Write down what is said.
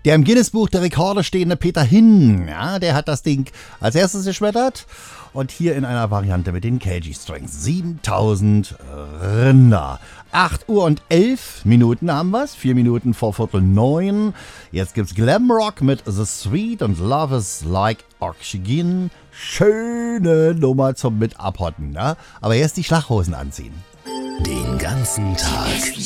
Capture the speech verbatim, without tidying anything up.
Der im Guinness-Buch der Rekorde stehende Peter Hin, ja, der hat das Ding als erstes geschmettert. Und hier in einer Variante mit den K G-Strings. siebentausend Rinder. acht Uhr und elf Minuten haben wir's. vier Minuten vor Viertel neun. Jetzt gibt's Glamrock mit The Sweet und Love is Like Oxygen. Schöne Nummer zum mit abhotten, ne? Aber erst die Schlaghosen anziehen. Den ganzen Tag